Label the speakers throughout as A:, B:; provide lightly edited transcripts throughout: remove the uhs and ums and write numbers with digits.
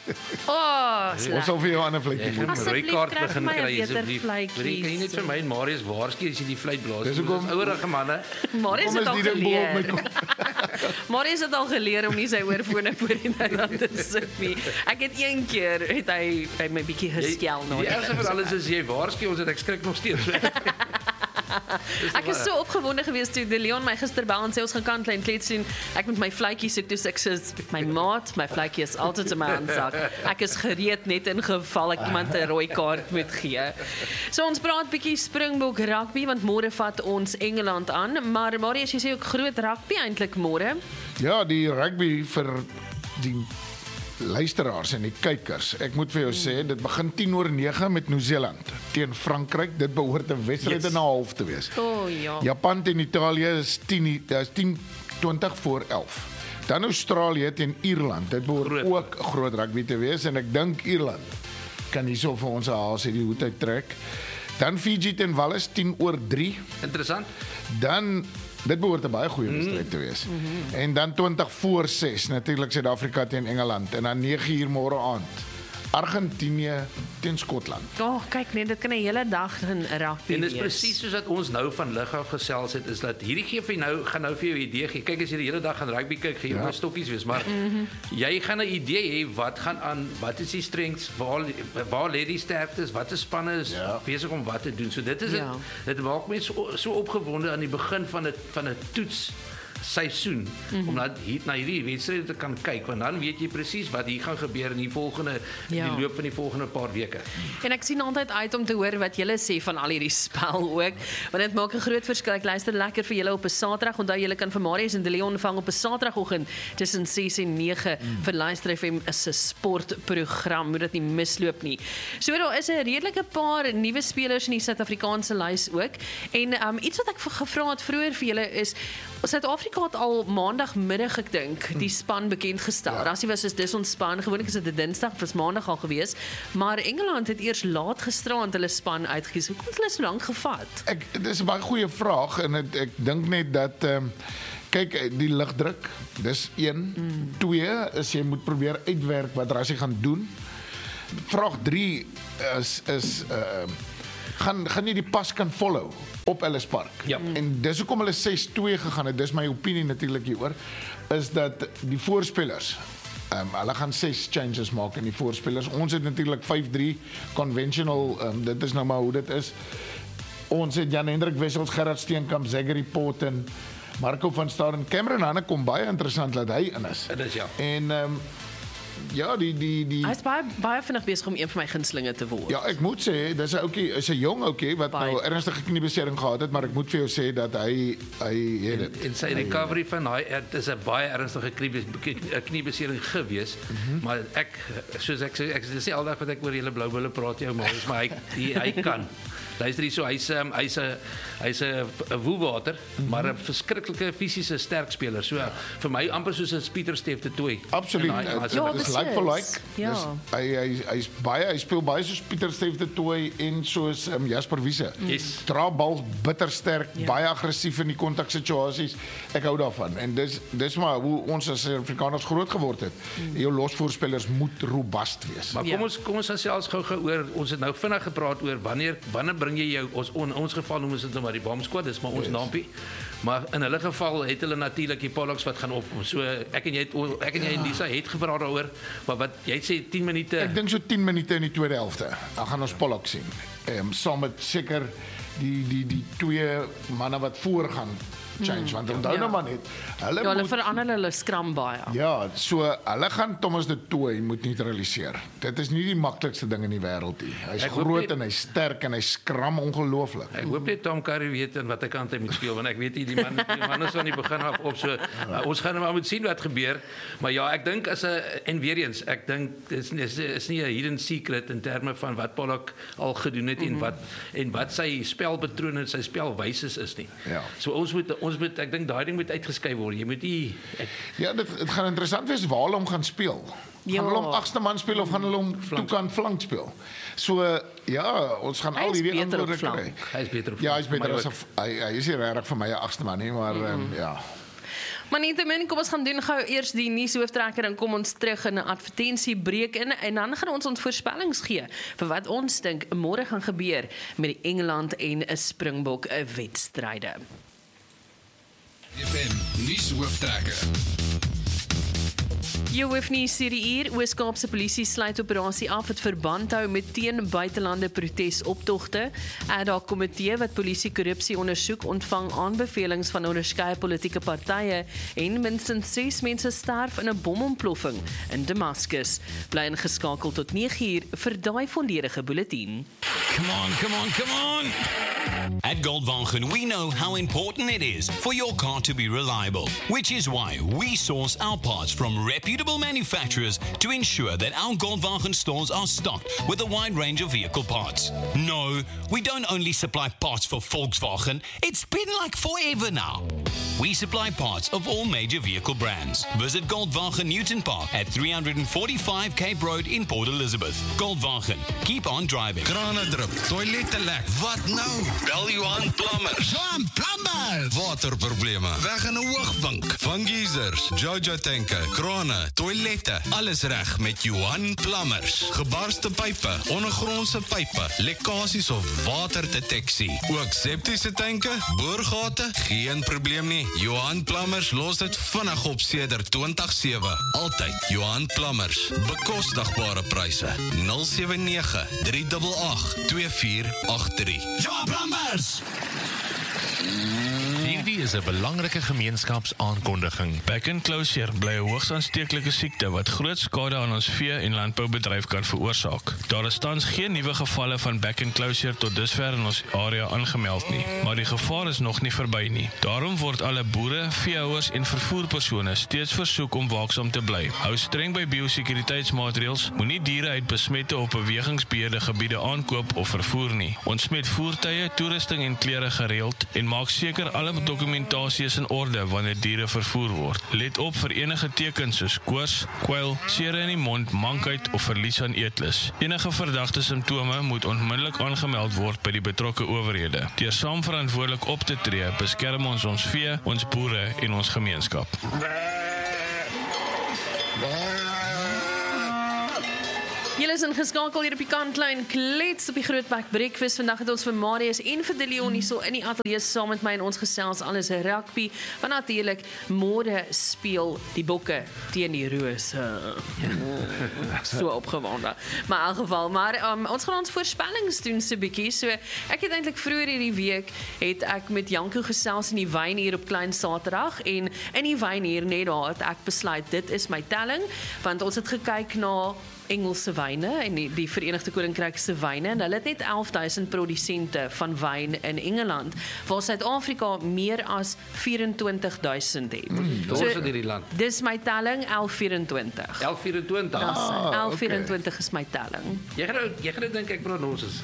A: Ons sal vir jou 'n ander vletjie
B: Ek
A: moet.
B: moet 'n rooi kaart
C: Asseblief,
B: begin
C: kry vir my
B: kry
C: 'n beter
B: asseblief.
C: vletjie.
B: Kan jy net vir my en Marius waarsku as jy die vleit blaas?
A: Dis hoekom-
B: ouerige manne.
C: Marius
A: Kom
C: het
A: is
C: al
A: die ding bo op my
C: geleer.
A: kop.
C: Marius het al geleer om nie sy oorfone voor die nou te sit nie. Ek het een keer het hy my bietjie geskel na
B: Die ergste van alles is jy waarsku ons het ek skrik nog steeds.
C: Ek is so opgewonde geweest toe De Leon my gister bel en sê ons gaan kantlyn klets doen. Ek met my vletjie soek toe ek sê my maat, my vletjie is altyd in my handsak. Ek is gereed net in geval ek iemand 'n rooi kaart moet gee. So ons praat bietjie Springbok rugby want môre vat ons Engeland aan, maar Marius jy sê ook groot rugby eintlik môre.
A: Ja, die rugby vir die luisteraars en die kykers. Ek moet vir jou sê, dit begin 10:09 met Nieu-Seeland teen Frankryk. Dit behoort 'n wedstryd en 'n half te wees.
C: Ja.
A: Japan teen Italië is 10:20 voor 11. Dan Australië teen Ierland. Dit behoort ook groot rugby te wees en ek dink Ierland kan hierso vir ons 'n haas uit die hoed uit trek. Dan Fiji teen Wallis 10:03.
B: Interessant.
A: Dan dit behoort 'n baie goeie wedstryd te wees. En dan 20 voor 6 natuurlik Suid-Afrika teen Engeland en dan 9:00 môre aand Argentinië teen Skotland.
C: Kyk net, dit kan 'n hele dag in rugby
B: En dis
C: wees.
B: presies soos dat ons nou van lig af gesels het, is dat hierdie gee vir nou gaan nou vir jou 'n idee gee. Kyk as jy die hele dag gaan rugby kyk, gaan jy nou stokkies wees, maar jy gaan 'n idee hê wat gaan aan, wat is die strengths, waar lê die sterktes, watter spanne is besig om wat te doen. So dit is dit maak my so opgewonde aan die begin van 'n toets seisoen om na hierdie wedstryde te kan kyk want dan weet jy presies wat hier gaan gebeur in die loop van die volgende paar weke.
C: En ek sien altyd uit om te hoor wat julle sê van al hierdie spel ook, want dit maak 'n groot verskil. Ek luister lekker vir julle op 'n Saterdag. Onthou julle kan vir Marius en De Leon vang op 'n Saterdagoggend tussen 6 en 9 vir Luister FM is 'n sportprogram. Moet dit nie misloop nie. So daar is 'n redelike paar nuwe spelers in die Suid-Afrikaanse lys ook. En iets wat ek gevra het vroeër vir julle is Suid-Afrika het al maandagmiddag ek dink die span bekend gestel. Rassie was soos dis ons span. Gewoonlik is dit 'n Dinsdag of maandag al gewees, maar Engeland het eers laat gisteraand hulle span uitgekies. Hoekom het hulle so lank gevat?
A: Dis 'n baie goeie vraag en ek dink net dat kyk die lugdruk, dis 1. 2 is jy moet probeer uitwerk wat Rassie gaan doen. Vraag 3 is gaan jy die pas kan follow op Ellis Park.
B: Ja.
A: En dis hoekom hulle 6-2 gegaan het. Dis my opinie natuurlik hieroor is dat die voorspelers hulle gaan 6 changes maak in die voorspelers. Ons het natuurlik 5-3 conventional, dit is nou maar hoe dit is. Ons het Jan Hendrik Wessels, Gerard Steenkamp, Zachary Potten, Marco van Staden, Cameron Hanne kom baie interessant dat hy in is.
B: Dit is ja.
A: En ja, die
C: Hy is baie vinnig besig om een van my gunstelinge te word.
A: ja, ek moet sê, dis 'n ouetjie, is 'n jong ouetjie wat nou ernstige kniebesering gehad het, maar ek moet vir jou sê dat hy het dit.
B: En sy recovery van daai is 'n baie ernstige kniebesering gewees, maar soos ek sê, ek dis nie aldag wat ek oor julle blou bulle praat jou maar hy kan. Luister hier so, hy's 'n woelwater, maar 'n verskriklike fisiese sterk speler. So vir my amper soos 'n Pieter Steef de Tooi.
A: Absoluut. Dis like for like.
C: Ja.
A: Hy speel baie soos Pieter Steef de Tooi en soos Jasper Wiese.
B: Yes.
A: Dra bal bitter sterk, baie aggressief in die kontaksituasies. Ek hou daarvan. En dis maar hoe ons as Afrikaners groot geword het. Jou losvoorspelers moet robust wees.
B: Maar kom ons selfs gou-gou oor, ons het nou vinnig gepraat oor wanneer bring jy jou ons geval noem ons dit nou maar die bomb squad, dis maar ons naampie. Maar in hulle geval het hulle natuurlik die Pollocks wat gaan opkom. So ek en jy en Lisa het gepraat daaroor, maar wat jy sê 10 minute.
A: Ek dink so 10 minute in die tweede helfte. Dan gaan ons Pollocks sien. Saam met seker die twee manne wat voorgaan change want onthou nou maar net
C: hulle verander hulle skram baie.
A: Ja, so hulle gaan Thomas de Tooi moet neutraliseer. Dit is nie die maklikste ding in die wêreld nie. Hy's groot en hy's sterk en hy skram ongelooflik.
B: Ek hoop net Tom Curry weet en watter kant hy moet speel want ek weet nie die man is van die begin af op so ons gaan maar moet sien wat gebeur. Maar ja, ek dink en weer eens, ek dink is nie 'n hidden secret in terme van wat Pollock al gedoen het en wat sy spelpatrone en sy spelwyses is nie.
A: Ja.
B: So ons moet ek dink daai ding moet uitgeskei word. Jy moet nie
A: Ja, dit gaan interessant wees waar hulle hom gaan speel. Gaan hulle hom agste man speel of gaan hulle hom toekant flank speel? So ja, ons gaan al hierdie antwoorde kry.
B: Hy is beter op
A: Ja, hy is beter as hy is nie regtig vir my 'n agste man nie, maar ja.
C: Maar nietemin, kom ons gaan doen gou eers die nuushooftrekker en kom ons terug in 'n advertensiebreek in en dan gaan ons voorspellings gee vir wat ons dink môre gaan gebeur met die Engeland en 'n Springbok wedstryde.
D: FM nuushooftrekker.
C: Jy hoef nie hierdie uur, Oos-Kaapse polisie sluit operasie af wat verband hou met teen buitelande protesoptogte. Ad hoc komitee wat polisie korrupsie ondersoek ontvang aanbevelings van onderskeie politieke partye en minstens 6 mense sterf in 'n bomontploffing in Damascus. Bly ingeskakel tot 9 uur vir daai volledige bulletin.
E: Come on. At Goldwagen, we know how important it is for your car to be reliable, which is why we source our parts from reputable manufacturers to ensure that our Goldwagen stores are stocked with a wide range of vehicle parts. No, we don't only supply parts for Volkswagen, it's been like forever now. We supply parts of all major vehicle brands. Visit Goldwagen Newton Park at 345 Cape Road in Port Elizabeth. Goldwagen, keep on driving.
D: Krane drup, toilette lek. Wat nou? Bel Johan Plumbers.
F: Johan Plumbers!
D: Waterprobleme, weg in 'n hoogvink. Van geysers, Jojo tanke, krane, toilette, alles reg met Johan Plumbers. Gebarste pype, ondergrondse pype, lekkasies of waterdeteksie. Ook septiese tanke, boorgate, geen probleem nie. Johan Plumbers los dit vinnig op sedert 2007. Altyd Johan Plumbers. Bekostigbare pryse. 079 388 2483.
F: Johan Plumbers!
G: Hierdie is 'n belangrike gemeenskapsaankondiging. Back and closure bly 'n hoogs aansteeklike siekte wat groot skade aan ons vee- en landboubedryf kan veroorsaak. Daar is tans geen nuwe gevalle van back and closure tot dusver in ons area aangemeld nie, maar die gevaar is nog nie verby nie. Daarom word alle boere, veehouers en vervoerpersone steeds versoek om waaksaam te bly. Hou streng by biosekuriteitsmaatreëls, moenie diere uit besmette of bewegingsbeheerde gebiede aankoop of vervoer nie. Ontsmet voertuie, toerusting en klere gereeld en maak seker alle dokumentasie is in orde wanneer diere vervoer word. Let op vir enige tekens soos koors, kwyl, seere in die mond, mankheid of verlies aan eetlus. Enige verdagte simptome moet onmiddellik aangemeld word by die betrokke owerhede. Deur saam verantwoordelik op te tree, beskerm ons vee, ons boere en ons gemeenskap.
C: Julle is ingeskakel hier op die kantlyn klets op die Grootbek Breakfast. Vandag het ons vir Marius en vir De Leon hier so in die ateljee saam met my en ons gesels alles rugby. Want natuurlik môre speel die Bokke teen die Rose. So opgewonde. Maar in elk geval, ons gaan ons voorspellings doen so bietjie. So ek het eintlik vroeër hierdie week het ek met Janko gesels in die wyn hier op Klein Saterdag en in die wyn hier net daar het ek besluit dit is my telling want ons het gekyk na Engelse wyne en die Verenigde Koninkryk se wyne en hulle het net 11,000 produsente van wyn in Engeland waar Suid-Afrika meer as 24,000 het.
B: Daar is in hierdie land.
C: Dis my telling 1124.
B: 1124.
C: 1124 is my telling.
B: Jy gaan dink ek praat nonsens.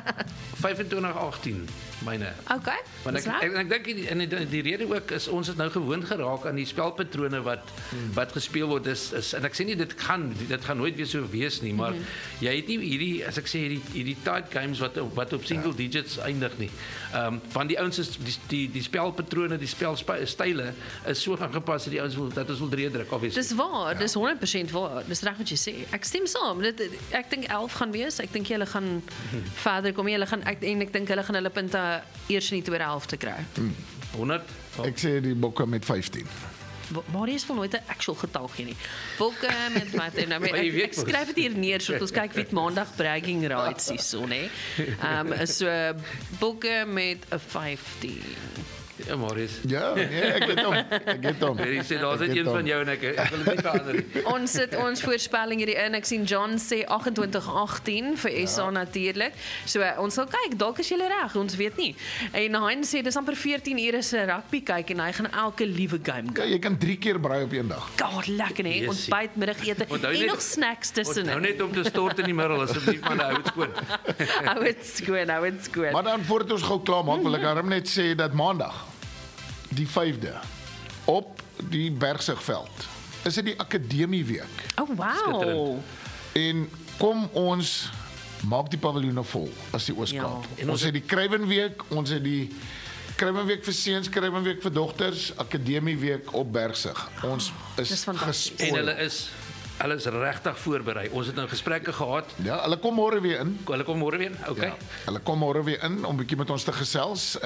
B: 2518 myne.
C: Okay.
B: Want ek dink die rede ook is ons het nou gewoond geraak aan die spelpatrone wat gespeel word is en ek sê nie dit gaan nooit weer so wees nie, maar jy het nie hierdie as ek sê hierdie tight games wat op single digits eindig nie. Want die ouens is die spelpatrone, die spelstyle is so aangepas dat die ouens dat ons wil druk obviously.
C: Dis waar, dis 100% waar. Dis reg wat jy sê. Ek stem saam. Ek dink 11 gaan wees. Ek dink julle gaan verder kom. Ek dink hulle gaan hulle punte eers in die tweede helfte kry.
B: 100.
A: Ek sê die Bokke met 15.
C: Marius wil nooit 'n actual getal gee nie. Bokke met wat ek skryf dit hier neer sodat ons kyk wie maandag bragging rights is so nê. So Bokke met 'n 15.
B: Ja, Marius.
A: Ja, ek het hom.
B: Jy sê daar's net een van jou en ek wil dit nie verander nie.
C: Ons sit ons voorspelling hierdie in. Ek sien John sê 28-18 vir SA natuurlik. So ons sal kyk, dalk is jy reg, ons weet nie. En Hein sê dis amper 14 ure se rugby kyk en hy gaan elke liewe game kyk.
A: Ja, jy kan 3 keer braai op een dag.
C: God, lekker hè. Ontbyt, middagete en nog snacks tussen.
B: Nou net om te stort in die middel asseblief man, hou dit skoon.
C: Hou dit skoon.
A: Maar dan voordat ons gou klaar maak, wil ek daarom net sê dat maandag die 5de op die Bergsigveld is dit die akademieweek.
C: Oh wow.
A: En kom ons maak die paviljoene vol as die Oos-Kaap.
B: Ja.
A: Ons het die Kruiwenweek, ons het die Kruimenweek vir seuns, Kruimenweek vir dogters, Akademieweek op Bergsig. Ons
C: Dis
A: is
C: fantasties.
B: En
A: gespoil.
B: hulle is regtig voorberei. Ons het nou gesprekke gehad.
A: Ja, hulle kom môre weer in.
B: Hulle kom môre weer. Okay.
A: Ja, hulle kom môre weer in om 'n bietjie met ons te gesels.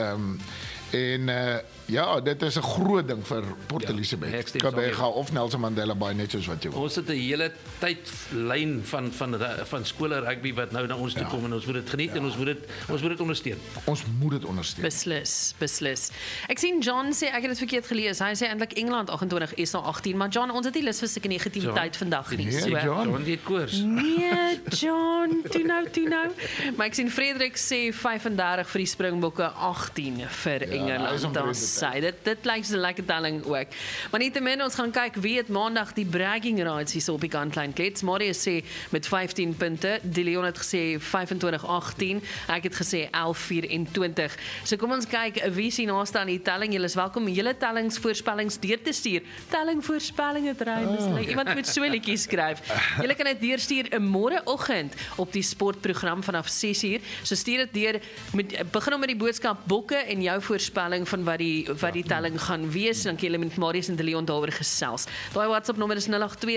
A: Ja, dit is 'n groot ding vir Port
B: Ja,
A: Elizabeth.
B: ek stem saam met
A: Kabega of Nelson Mandela Bay, net soos wat jy wil.
B: Ons het 'n hele tydlyn van skole rugby wat nou na ons toe kom en ons moet dit geniet en ons moet dit ondersteun.
A: Ons moet dit ondersteun.
C: Beslis. Ek sien John sê ek het dit verkeerd gelees. Hy sê eintlik Engeland 28, SA 18, maar John, ons het nie lus vir sulke negativiteit vandag nie.
A: Nee,
C: So.
A: John.
B: Ons het koers.
C: Nee, John, toe nou. Maar ek sien Frederik sê 35 vir die Springbokke, 18 vir
A: hy is
C: Engeland.
A: omtrent
C: Dan
A: dit,
C: sê dit lyk so 'n lekker telling ook. Maar nietemin, ons gaan kyk wie het maandag die bragging rights hier so op die kantlyn klets. Marius sê met 15 punte, Die Leon het gesê 25-18, ek het gesê 11-24. So kom ons kyk wie sien naaste aan die telling. Julle is welkom om julle tellingsvoorspellings deur te stuur. Tellingvoorspelling het rym. Iemand moet so 'n liedjie skryf. Julle kan dit deurstuur 'n môreoggend op die sportprogram vanaf 6uur. So stuur dit deur begin met die boodskap bokke en jou voorspelling van wat die telling gaan wees. Dan kan julle met Marius en De Leon daaroor gesels. Daai WhatsApp nommer is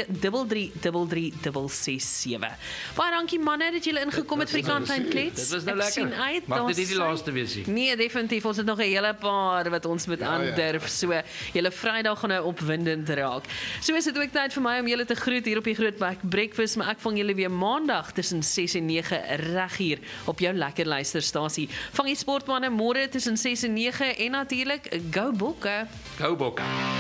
C: 082333367. Baie dankie manne dat julle ingekom het vir die kantlyn klets.
B: Dit was nou
C: Ek
B: lekker.
C: sien uit,
B: Mag dit nie die
C: daar
B: laaste wees nie.
C: Nee, definitief. Ons het nog 'n hele paar wat ons moet aandurf. So, julle Vrydag gaan nou opwindend raak. So is dit ook tyd vir my om julle te groet hier op die Groot Breakfast, maar ek vang julle weer maandag tussen 6 en 9 reg hier op jou lekker luisterstasie. Vang die sportmanne môre tussen 6 en 9 en natuurlik Go Bokke.
B: Go Bokke.